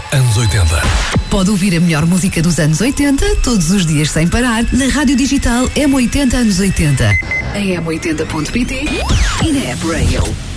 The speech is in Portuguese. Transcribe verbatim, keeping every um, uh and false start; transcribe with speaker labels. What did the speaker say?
Speaker 1: anos oitenta.
Speaker 2: Pode ouvir a melhor música dos anos oitenta, todos os dias sem parar, na rádio digital M oitenta anos oitenta. Em m oitenta ponto pt e na App Rail.